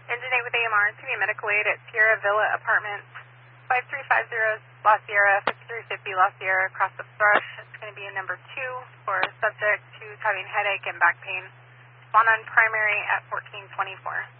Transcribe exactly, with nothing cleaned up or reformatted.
Engine eight with A M R to be a medical aid at Sierra Villa Apartments, five three five zero La Sierra, fifty-three fifty La Sierra, across the brush. It's going to be a number two for subject who's having headache and back pain. Spawn on primary at fourteen twenty-four.